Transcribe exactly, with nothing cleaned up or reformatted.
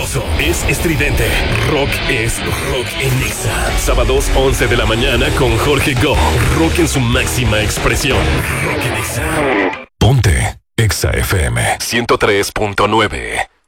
poderoso, es estridente. Rock es rock en Exa. Sábados once de la mañana con Jorge Go. Rock en su máxima expresión. Rock en Exa. Ponte Exa F M ciento tres punto nueve.